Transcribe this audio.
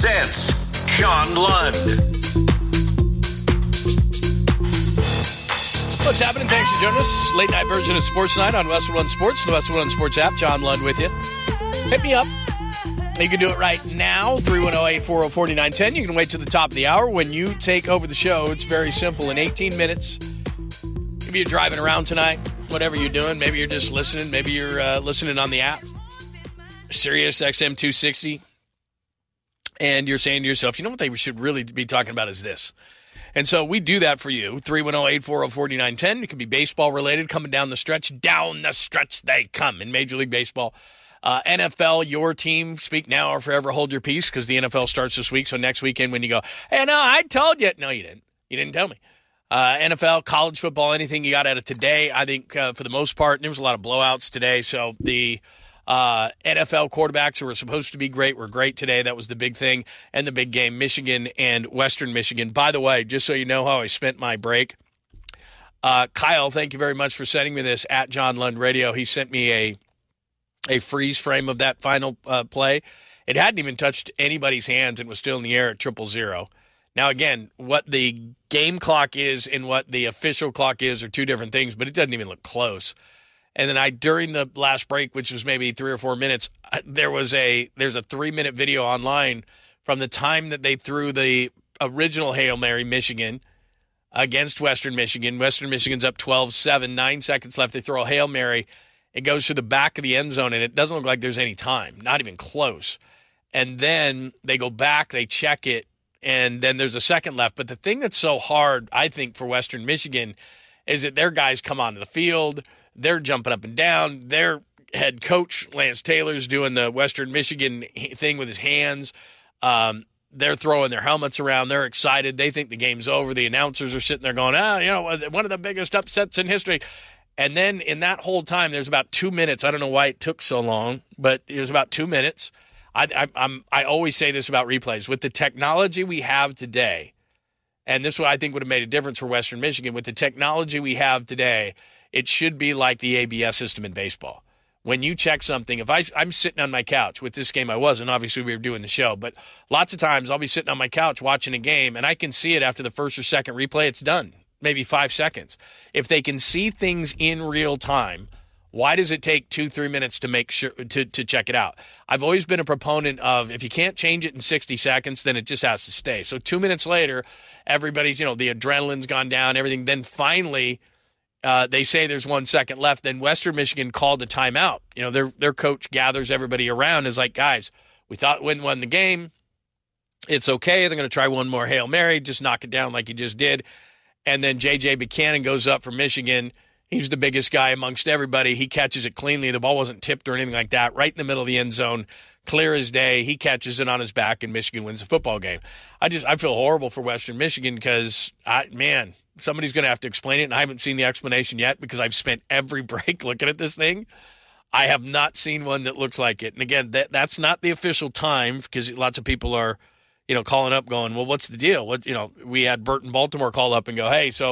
presents John Lund. What's happening? Thanks for joining us. Late night version of Sports Night on Westwood One Sports, the Westwood One Sports app. John Lund with you. Hit me up. You can do it right now, 310-840-4910. You can wait to the top of the hour. When you take over the show, it's very simple. In 18 minutes, maybe you're driving around tonight, whatever you're doing. Maybe you're just listening. Maybe you're listening on the app, Sirius XM 260. And you're saying to yourself, you know what they should really be talking about is this. And so we do that for you, 310-840-4910. It can be baseball related, coming down the stretch. Down the stretch they come in Major League Baseball. NFL, your team, speak now or forever hold your peace, because the NFL starts this week. So next weekend when you go, hey, no, I told you. No, you didn't. You didn't tell me. NFL, college football, anything you got out of today, I think for the most part, there was a lot of blowouts today. So the NFL quarterbacks who were supposed to be great were great today. That was the big thing. And the big game, Michigan and Western Michigan. By the way, just so you know how I spent my break, Kyle, thank you very much for sending me this at John Lund Radio. He sent me a freeze frame of that final play. It hadn't even touched anybody's hands and was still in the air at 000. Now, again, what the game clock is and what the official clock is are two different things, but it doesn't even look close. And then during the last break, which was maybe 3 or 4 minutes, there's a 3-minute video online from the time that they threw the original Hail Mary, Michigan, against Western Michigan. Western Michigan's up 12-7, 9 seconds left. They throw a Hail Mary. It goes to the back of the end zone, and it doesn't look like there's any time, not even close. And then they go back, they check it, and then there's a second left. But the thing that's so hard, I think, for Western Michigan is that their guys come onto the field. They're jumping up and down. Their head coach, Lance Taylor's doing the Western Michigan thing with his hands. They're throwing their helmets around. They're excited. They think the game's over. The announcers are sitting there going, one of the biggest upsets in history. And then in that whole time, there's about 2 minutes. I don't know why it took so long, but it was about 2 minutes. I always say this about replays. With the technology we have today, and this is what I think would have made a difference for Western Michigan, with the technology we have today, it should be like the ABS system in baseball. When you check something, if I'm sitting on my couch, with this game I wasn't, obviously we were doing the show, but lots of times I'll be sitting on my couch watching a game, and I can see it after the first or second replay, it's done. Maybe 5 seconds. If they can see things in real time, why does it take 2-3 minutes to make sure to check it out? I've always been a proponent of, if you can't change it in 60 seconds, then it just has to stay. So 2 minutes later, everybody's, the adrenaline's gone down, everything. Then finally, they say there's 1 second left. Then Western Michigan called a timeout. Their coach gathers everybody around, is like, guys, we thought we won the game. It's okay. They're going to try one more Hail Mary. Just knock it down like you just did. And then J.J. Buchanan goes up for Michigan. He's the biggest guy amongst everybody. He catches it cleanly. The ball wasn't tipped or anything like that. Right in the middle of the end zone, clear as day. He catches it on his back, and Michigan wins the football game. I feel horrible for Western Michigan because, somebody's going to have to explain it, and I haven't seen the explanation yet because I've spent every break looking at this thing. I have not seen one that looks like it. And, again, that's not the official time, because lots of people are calling up going, well, what's the deal? We had Burton Baltimore call up and go, hey, so